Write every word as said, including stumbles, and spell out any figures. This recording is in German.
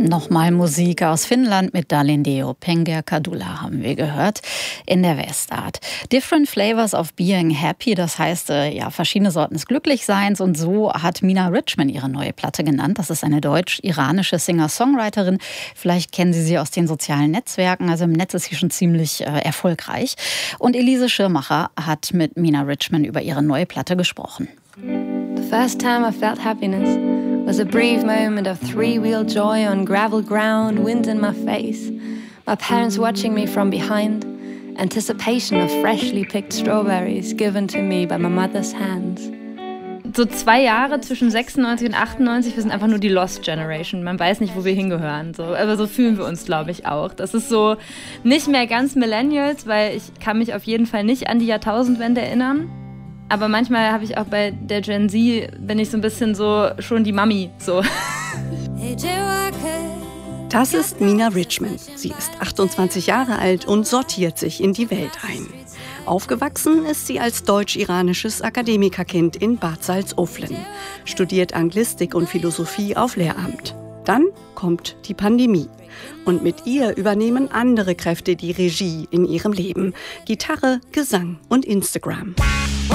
Nochmal Musik aus Finnland mit Dalindeo. Pengar Kadulla haben wir gehört in der Westart. Different Flavors of Being Happy, das heißt äh, ja verschiedene Sorten des Glücklichseins. Und so hat Mina Richman ihre neue Platte genannt. Das ist eine deutsch-iranische Singer-Songwriterin. Vielleicht kennen Sie sie aus den sozialen Netzwerken. Also im Netz ist sie schon ziemlich äh, erfolgreich. Und Elise Schirmacher hat mit Mina Richman über ihre neue Platte gesprochen. The first time I felt happiness was a brief moment of three-wheel joy on gravel ground, wind in my face, my parents watching me from behind, anticipation of freshly picked strawberries given to me by my mother's hands. So zwei Jahre zwischen sechsundneunzig und achtundneunzig, wir sind einfach nur die Lost Generation. Man weiß nicht, wo wir hingehören. So. Aber so fühlen wir uns, glaube ich, auch. Das ist so nicht mehr ganz Millennials, weil ich kann mich auf jeden Fall nicht an die Jahrtausendwende erinnern. Aber manchmal habe ich auch bei der Gen Z, bin ich so ein bisschen so schon die Mami. So. Das ist Mina Richman. Sie ist achtundzwanzig Jahre alt und sortiert sich in die Welt ein. Aufgewachsen ist sie als deutsch-iranisches Akademikerkind in Bad Salzuflen, studiert Anglistik und Philosophie auf Lehramt. Dann kommt die Pandemie. Und mit ihr übernehmen andere Kräfte die Regie in ihrem Leben. Gitarre, Gesang und Instagram.